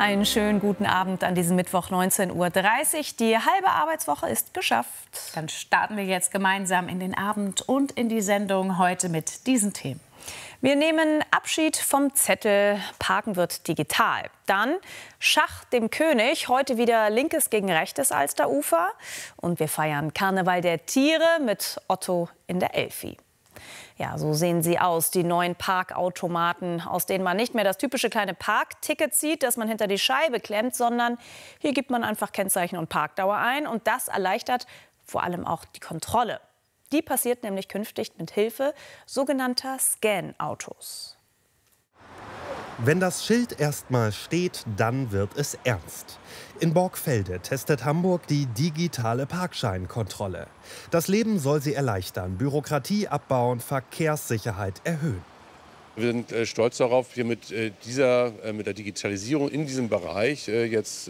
Einen schönen guten Abend an diesem Mittwoch 19:30 Uhr. Die halbe Arbeitswoche ist geschafft. Dann starten wir jetzt gemeinsam in den Abend und in die Sendung heute mit diesen Themen. Wir nehmen Abschied vom Zettel, Parken wird digital. Dann Schach dem König, heute wieder linkes gegen rechtes Alsterufer. Und wir feiern Karneval der Tiere mit Otto in der Elfi. Ja, so sehen sie aus, die neuen Parkautomaten, aus denen man nicht mehr das typische kleine Parkticket zieht, das man hinter die Scheibe klemmt, sondern hier gibt man einfach Kennzeichen und Parkdauer ein. Und das erleichtert vor allem auch die Kontrolle. Die passiert nämlich künftig mit Hilfe sogenannter Scan-Autos. Wenn das Schild erstmal steht, dann wird es ernst. In Borgfelde testet Hamburg die digitale Parkscheinkontrolle. Das Leben soll sie erleichtern, Bürokratie abbauen, Verkehrssicherheit erhöhen. Wir sind stolz darauf, hier mit der Digitalisierung in diesem Bereich jetzt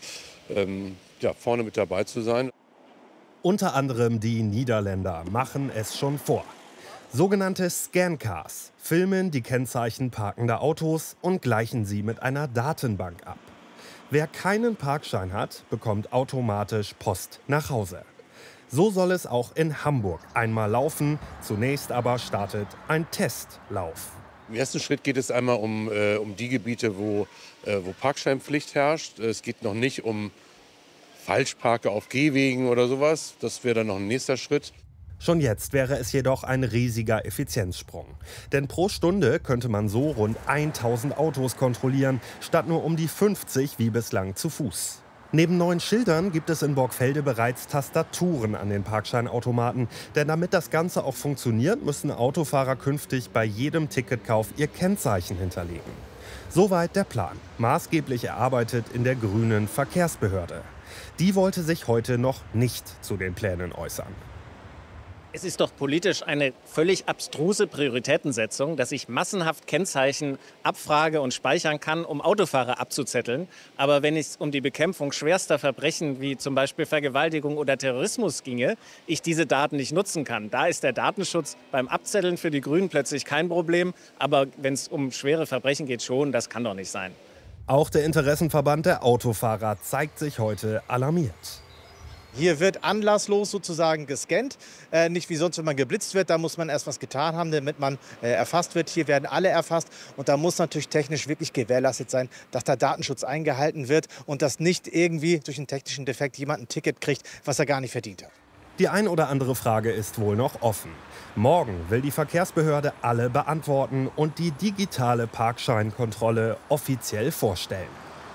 vorne mit dabei zu sein. Unter anderem die Niederländer machen es schon vor. Sogenannte Scancars filmen die Kennzeichen parkender Autos und gleichen sie mit einer Datenbank ab. Wer keinen Parkschein hat, bekommt automatisch Post nach Hause. So soll es auch in Hamburg einmal laufen. Zunächst aber startet ein Testlauf. Im ersten Schritt geht es einmal um die Gebiete, wo Parkscheinpflicht herrscht. Es geht noch nicht um Falschparker auf Gehwegen oder sowas. Das wäre dann noch ein nächster Schritt. Schon jetzt wäre es jedoch ein riesiger Effizienzsprung. Denn pro Stunde könnte man so rund 1000 Autos kontrollieren, statt nur um die 50 wie bislang zu Fuß. Neben neuen Schildern gibt es in Borgfelde bereits Tastaturen an den Parkscheinautomaten. Denn damit das Ganze auch funktioniert, müssen Autofahrer künftig bei jedem Ticketkauf ihr Kennzeichen hinterlegen. Soweit der Plan, maßgeblich erarbeitet in der grünen Verkehrsbehörde. Die wollte sich heute noch nicht zu den Plänen äußern. Es ist doch politisch eine völlig abstruse Prioritätensetzung, dass ich massenhaft Kennzeichen abfrage und speichern kann, um Autofahrer abzuzetteln. Aber wenn es um die Bekämpfung schwerster Verbrechen wie zum Beispiel Vergewaltigung oder Terrorismus ginge, ich diese Daten nicht nutzen kann. Da ist der Datenschutz beim Abzetteln für die Grünen plötzlich kein Problem. Aber wenn es um schwere Verbrechen geht, schon, das kann doch nicht sein. Auch der Interessenverband der Autofahrer zeigt sich heute alarmiert. Hier wird anlasslos sozusagen gescannt, nicht wie sonst, wenn man geblitzt wird, da muss man erst was getan haben, damit man erfasst wird. Hier werden alle erfasst und da muss natürlich technisch wirklich gewährleistet sein, dass der Datenschutz eingehalten wird und dass nicht irgendwie durch einen technischen Defekt jemand ein Ticket kriegt, was er gar nicht verdient hat. Die ein oder andere Frage ist wohl noch offen. Morgen will die Verkehrsbehörde alle beantworten und die digitale Parkscheinkontrolle offiziell vorstellen.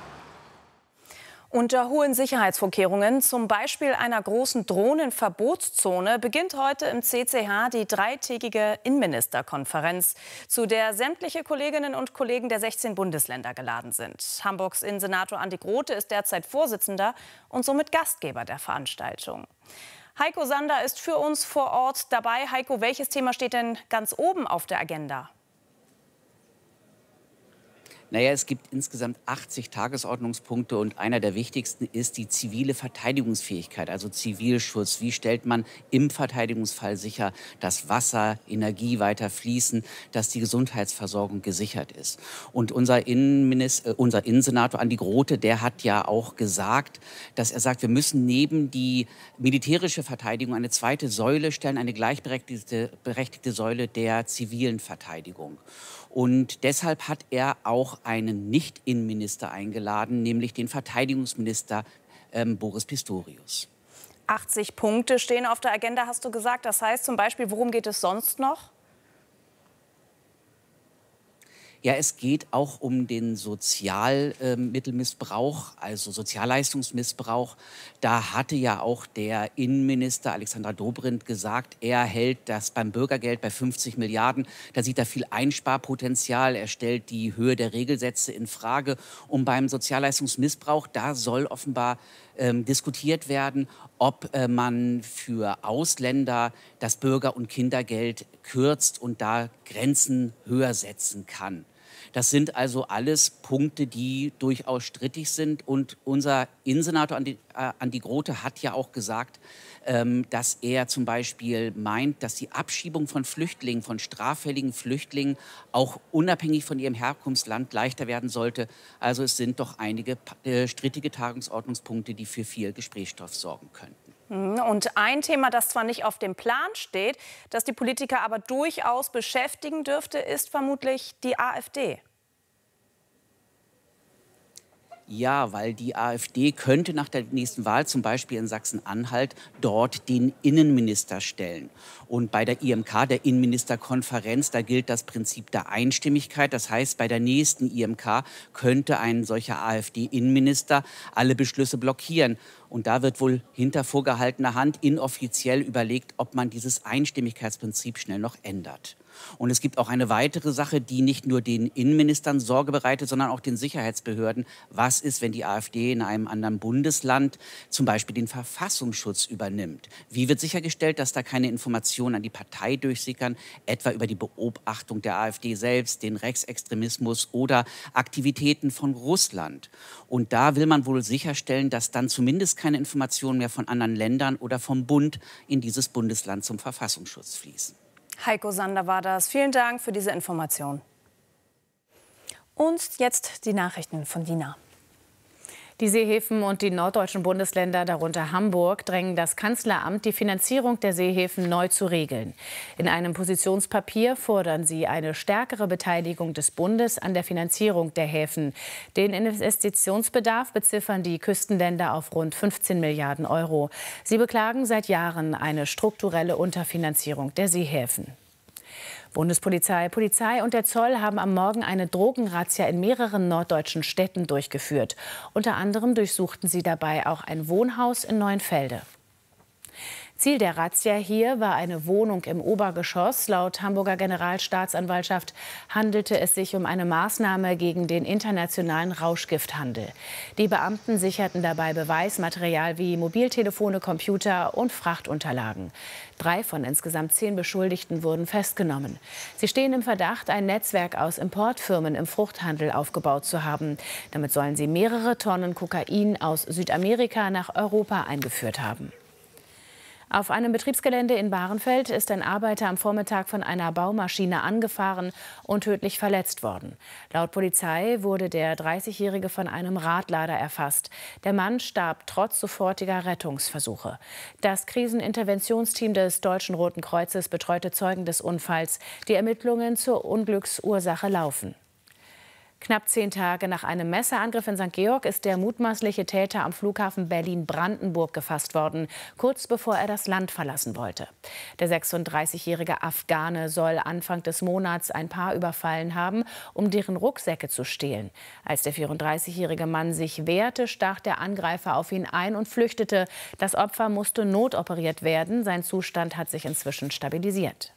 Unter hohen Sicherheitsvorkehrungen, zum Beispiel einer großen Drohnenverbotszone, beginnt heute im CCH die dreitägige Innenministerkonferenz, zu der sämtliche Kolleginnen und Kollegen der 16 Bundesländer geladen sind. Hamburgs Innensenator Andi Grote ist derzeit Vorsitzender und somit Gastgeber der Veranstaltung. Heiko Sander ist für uns vor Ort dabei. Heiko, welches Thema steht denn ganz oben auf der Agenda? Naja, es gibt insgesamt 80 Tagesordnungspunkte und einer der wichtigsten ist die zivile Verteidigungsfähigkeit, also Zivilschutz. Wie stellt man im Verteidigungsfall sicher, dass Wasser, Energie weiter fließen, dass die Gesundheitsversorgung gesichert ist? Und unser Innensenator Andi Grote, der hat ja auch gesagt, dass er sagt, wir müssen neben die militärische Verteidigung eine zweite Säule stellen, eine gleichberechtigte Säule der zivilen Verteidigung. Und deshalb hat er auch einen Nicht-Innenminister eingeladen, nämlich den Verteidigungsminister Boris Pistorius. 80 Punkte stehen auf der Agenda, hast du gesagt. Das heißt zum Beispiel, worum geht es sonst noch? Ja, es geht auch um den Sozialmittelmissbrauch, also Sozialleistungsmissbrauch. Da hatte ja auch der Innenminister Alexander Dobrindt gesagt, er hält das beim Bürgergeld bei 50 Milliarden. Da sieht er viel Einsparpotenzial. Er stellt die Höhe der Regelsätze in Frage. Und beim Sozialleistungsmissbrauch, da soll offenbar diskutiert werden, ob man für Ausländer das Bürger- und Kindergeld kürzt und da Grenzen höher setzen kann. Das sind also alles Punkte, die durchaus strittig sind. Und unser Innensenator Andi Grote hat ja auch gesagt, dass er zum Beispiel meint, dass die Abschiebung von Flüchtlingen, von straffälligen Flüchtlingen, auch unabhängig von ihrem Herkunftsland leichter werden sollte. Also es sind doch einige strittige Tagesordnungspunkte, die für viel Gesprächsstoff sorgen könnten. Und ein Thema, das zwar nicht auf dem Plan steht, das die Politiker aber durchaus beschäftigen dürfte, ist vermutlich die AfD. Ja, weil die AfD könnte nach der nächsten Wahl, zum Beispiel in Sachsen-Anhalt, dort den Innenminister stellen. Und bei der IMK, der Innenministerkonferenz, da gilt das Prinzip der Einstimmigkeit. Das heißt, bei der nächsten IMK könnte ein solcher AfD-Innenminister alle Beschlüsse blockieren. Und da wird wohl hinter vorgehaltener Hand inoffiziell überlegt, ob man dieses Einstimmigkeitsprinzip schnell noch ändert. Und es gibt auch eine weitere Sache, die nicht nur den Innenministern Sorge bereitet, sondern auch den Sicherheitsbehörden. Was ist, wenn die AfD in einem anderen Bundesland zum Beispiel den Verfassungsschutz übernimmt? Wie wird sichergestellt, dass da keine Informationen an die Partei durchsickern, etwa über die Beobachtung der AfD selbst, den Rechtsextremismus oder Aktivitäten von Russland? Und da will man wohl sicherstellen, dass dann zumindest keine Informationen mehr von anderen Ländern oder vom Bund in dieses Bundesland zum Verfassungsschutz fließen. Heiko Sander war das. Vielen Dank für diese Information. Und jetzt die Nachrichten von Dina. Die Seehäfen und die norddeutschen Bundesländer, darunter Hamburg, drängen das Kanzleramt, die Finanzierung der Seehäfen neu zu regeln. In einem Positionspapier fordern sie eine stärkere Beteiligung des Bundes an der Finanzierung der Häfen. Den Investitionsbedarf beziffern die Küstenländer auf rund 15 Milliarden Euro. Sie beklagen seit Jahren eine strukturelle Unterfinanzierung der Seehäfen. Bundespolizei, Polizei und der Zoll haben am Morgen eine Drogenrazzia in mehreren norddeutschen Städten durchgeführt. Unter anderem durchsuchten sie dabei auch ein Wohnhaus in Neuenfelde. Ziel der Razzia hier war eine Wohnung im Obergeschoss. Laut Hamburger Generalstaatsanwaltschaft handelte es sich um eine Maßnahme gegen den internationalen Rauschgifthandel. Die Beamten sicherten dabei Beweismaterial wie Mobiltelefone, Computer und Frachtunterlagen. 3 von insgesamt 10 Beschuldigten wurden festgenommen. Sie stehen im Verdacht, ein Netzwerk aus Importfirmen im Fruchthandel aufgebaut zu haben. Damit sollen sie mehrere Tonnen Kokain aus Südamerika nach Europa eingeführt haben. Auf einem Betriebsgelände in Bahrenfeld ist ein Arbeiter am Vormittag von einer Baumaschine angefahren und tödlich verletzt worden. Laut Polizei wurde der 30-Jährige von einem Radlader erfasst. Der Mann starb trotz sofortiger Rettungsversuche. Das Kriseninterventionsteam des Deutschen Roten Kreuzes betreute Zeugen des Unfalls. Die Ermittlungen zur Unglücksursache laufen. Knapp 10 Tage nach einem Messerangriff in St. Georg ist der mutmaßliche Täter am Flughafen Berlin-Brandenburg gefasst worden, kurz bevor er das Land verlassen wollte. Der 36-jährige Afghane soll Anfang des Monats ein Paar überfallen haben, um deren Rucksäcke zu stehlen. Als der 34-jährige Mann sich wehrte, stach der Angreifer auf ihn ein und flüchtete. Das Opfer musste notoperiert werden. Sein Zustand hat sich inzwischen stabilisiert.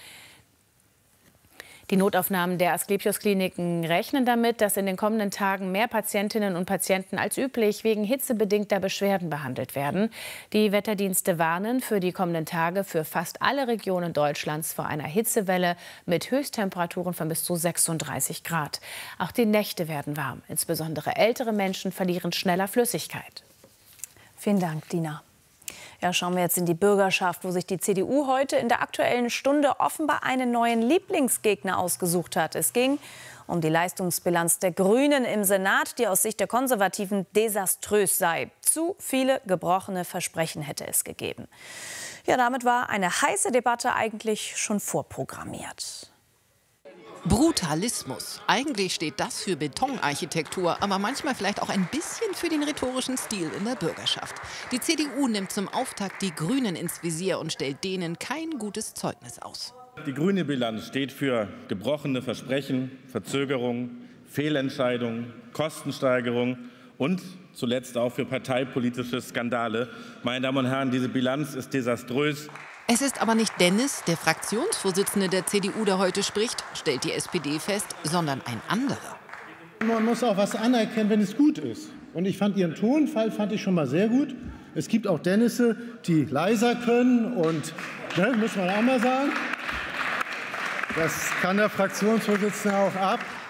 Die Notaufnahmen der Asklepios-Kliniken rechnen damit, dass in den kommenden Tagen mehr Patientinnen und Patienten als üblich wegen hitzebedingter Beschwerden behandelt werden. Die Wetterdienste warnen für die kommenden Tage für fast alle Regionen Deutschlands vor einer Hitzewelle mit Höchsttemperaturen von bis zu 36 Grad. Auch die Nächte werden warm. Insbesondere ältere Menschen verlieren schneller Flüssigkeit. Vielen Dank, Dina. Ja, schauen wir jetzt in die Bürgerschaft, wo sich die CDU heute in der Aktuellen Stunde offenbar einen neuen Lieblingsgegner ausgesucht hat. Es ging um die Leistungsbilanz der Grünen im Senat, die aus Sicht der Konservativen desaströs sei. Zu viele gebrochene Versprechen hätte es gegeben. Ja, damit war eine heiße Debatte eigentlich schon vorprogrammiert. Brutalismus. Eigentlich steht das für Betonarchitektur, aber manchmal vielleicht auch ein bisschen für den rhetorischen Stil in der Bürgerschaft. Die CDU nimmt zum Auftakt die Grünen ins Visier und stellt denen kein gutes Zeugnis aus. Die grüne Bilanz steht für gebrochene Versprechen, Verzögerungen, Fehlentscheidungen, Kostensteigerungen und zuletzt auch für parteipolitische Skandale. Meine Damen und Herren, diese Bilanz ist desaströs. Es ist aber nicht Dennis, der Fraktionsvorsitzende der CDU, der heute spricht, stellt die SPD fest, sondern ein anderer. Man muss auch was anerkennen, wenn es gut ist. Und ich fand Ihren Tonfall schon mal sehr gut. Es gibt auch Dennisse, die leiser können und, ne, muss man auch mal sagen. Das kann der Fraktionsvorsitzende auch ab.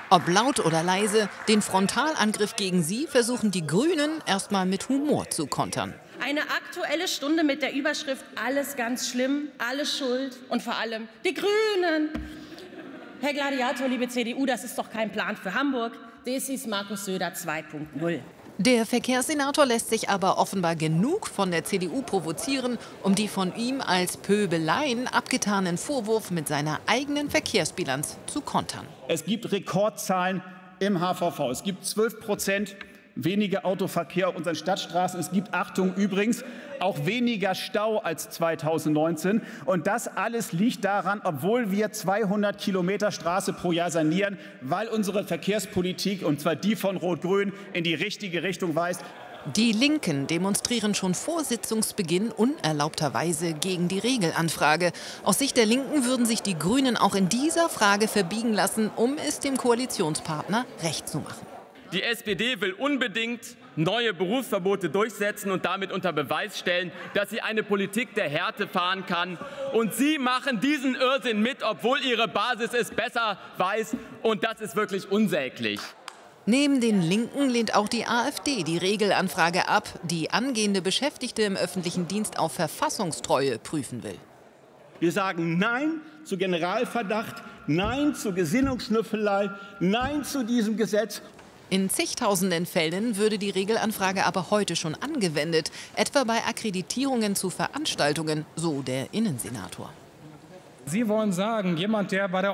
Ob laut oder leise, den Frontalangriff gegen sie versuchen die Grünen erstmal mit Humor zu kontern. Eine Aktuelle Stunde mit der Überschrift "Alles ganz schlimm, alle schuld und vor allem die Grünen". Herr Gladiator, liebe CDU, das ist doch kein Plan für Hamburg. Das ist Markus Söder 2.0. Der Verkehrssenator lässt sich aber offenbar genug von der CDU provozieren, um die von ihm als Pöbeleien abgetanen Vorwurf mit seiner eigenen Verkehrsbilanz zu kontern. Es gibt Rekordzahlen im HVV. Es gibt 12% weniger Autoverkehr auf unseren Stadtstraßen. Es gibt, Achtung übrigens, auch weniger Stau als 2019. Und das alles liegt daran, obwohl wir 200 Kilometer Straße pro Jahr sanieren, weil unsere Verkehrspolitik, und zwar die von Rot-Grün, in die richtige Richtung weist. Die Linken demonstrieren schon vor Sitzungsbeginn unerlaubterweise gegen die Regelanfrage. Aus Sicht der Linken würden sich die Grünen auch in dieser Frage verbiegen lassen, um es dem Koalitionspartner recht zu machen. Die SPD will unbedingt neue Berufsverbote durchsetzen und damit unter Beweis stellen, dass sie eine Politik der Härte fahren kann. Und Sie machen diesen Irrsinn mit, obwohl Ihre Basis es besser weiß. Und das ist wirklich unsäglich. Neben den Linken lehnt auch die AfD die Regelanfrage ab, die angehende Beschäftigte im öffentlichen Dienst auf Verfassungstreue prüfen will. Wir sagen Nein zu Generalverdacht, Nein zu Gesinnungsschnüffelei, Nein zu diesem Gesetz. In zigtausenden Fällen würde die Regelanfrage aber heute schon angewendet, etwa bei Akkreditierungen zu Veranstaltungen, so der Innensenator. Sie wollen sagen, jemand, der bei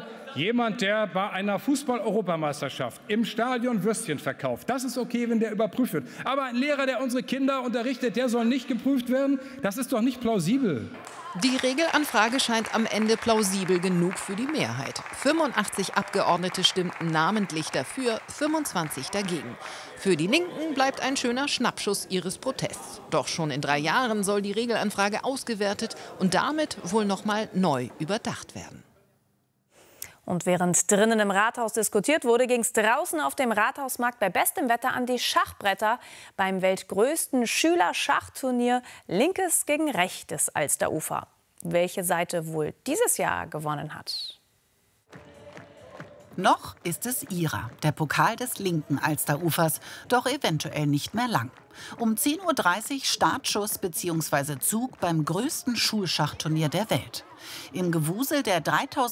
einer Fußball-Europameisterschaft im Stadion Würstchen verkauft, das ist okay, wenn der überprüft wird. Aber ein Lehrer, der unsere Kinder unterrichtet, der soll nicht geprüft werden? Das ist doch nicht plausibel. Die Regelanfrage scheint am Ende plausibel genug für die Mehrheit. 85 Abgeordnete stimmten namentlich dafür, 25 dagegen. Für die Linken bleibt ein schöner Schnappschuss ihres Protests. Doch schon in 3 Jahren soll die Regelanfrage ausgewertet und damit wohl noch mal neu überdacht werden. Und während drinnen im Rathaus diskutiert wurde, ging es draußen auf dem Rathausmarkt bei bestem Wetter an die Schachbretter beim weltgrößten Schülerschachturnier Linkes gegen Rechtes Alsterufer. Welche Seite wohl dieses Jahr gewonnen hat? Noch ist es ihrer, der Pokal des linken Alsterufers, doch eventuell nicht mehr lang. Um 10:30 Uhr Startschuss bzw. Zug beim größten Schulschachturnier der Welt. Im Gewusel der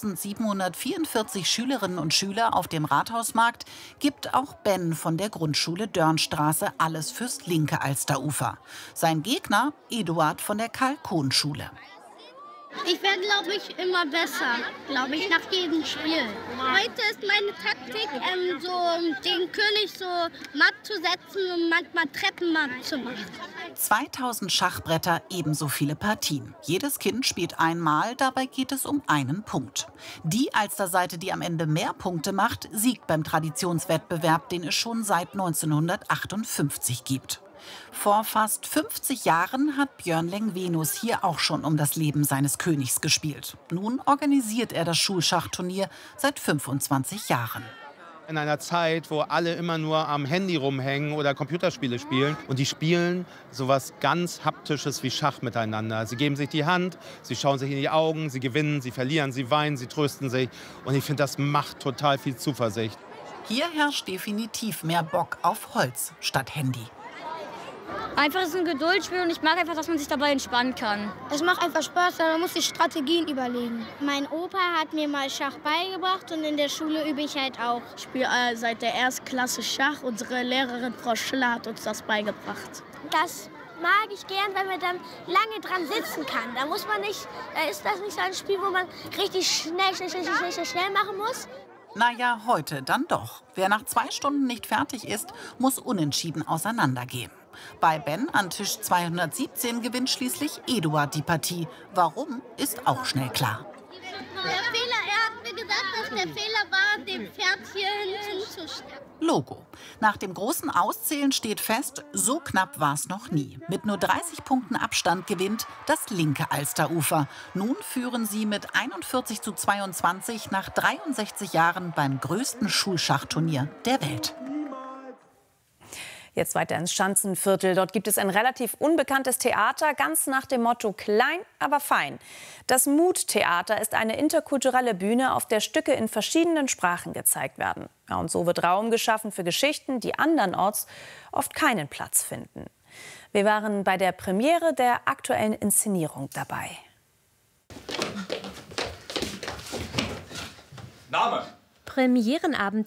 3.744 Schülerinnen und Schüler auf dem Rathausmarkt gibt auch Ben von der Grundschule Dörnstraße alles fürs linke Alsterufer. Sein Gegner Eduard von der Karl-Kohn-Schule. Ich werde, glaube ich, immer besser, glaube ich, nach jedem Spiel. Heute ist meine Taktik, so den König so matt zu setzen und manchmal Treppen matt zu machen. 2000 Schachbretter, ebenso viele Partien. Jedes Kind spielt einmal, dabei geht es um einen Punkt. Die Alsterseite, die am Ende mehr Punkte macht, siegt beim Traditionswettbewerb, den es schon seit 1958 gibt. Vor fast 50 Jahren hat Björn Lengvenus hier auch schon um das Leben seines Königs gespielt. Nun organisiert er das Schulschachturnier seit 25 Jahren. In einer Zeit, wo alle immer nur am Handy rumhängen oder Computerspiele spielen. Und die spielen sowas ganz Haptisches wie Schach miteinander. Sie geben sich die Hand, sie schauen sich in die Augen, sie gewinnen, sie verlieren, sie weinen, sie trösten sich. Und ich finde, das macht total viel Zuversicht. Hier herrscht definitiv mehr Bock auf Holz statt Handy. Einfach ist ein Geduldsspiel und ich mag einfach, dass man sich dabei entspannen kann. Es macht einfach Spaß, man muss sich Strategien überlegen. Mein Opa hat mir mal Schach beigebracht und in der Schule übe ich halt auch. Ich spiele seit der Erstklasse Schach. Unsere Lehrerin Frau Schiller hat uns das beigebracht. Das mag ich gern, weil man dann lange dran sitzen kann. Da ist das nicht so ein Spiel, wo man richtig schnell machen muss. Naja, heute dann doch. Wer nach 2 Stunden nicht fertig ist, muss unentschieden auseinandergehen. Bei Ben an Tisch 217 gewinnt schließlich Eduard die Partie. Warum, ist auch schnell klar. Er hat mir gesagt, dass der Fehler war, dem Pferd hier hinzustellen. Logo. Nach dem großen Auszählen steht fest, so knapp war es noch nie. Mit nur 30 Punkten Abstand gewinnt das linke Alsterufer. Nun führen sie mit 41:22 nach 63 Jahren beim größten Schulschachturnier der Welt. Jetzt weiter ins Schanzenviertel. Dort gibt es ein relativ unbekanntes Theater, ganz nach dem Motto klein, aber fein. Das Mut-Theater ist eine interkulturelle Bühne, auf der Stücke in verschiedenen Sprachen gezeigt werden. Ja, und so wird Raum geschaffen für Geschichten, die andernorts oft keinen Platz finden. Wir waren bei der Premiere der aktuellen Inszenierung dabei. Name? Premierenabend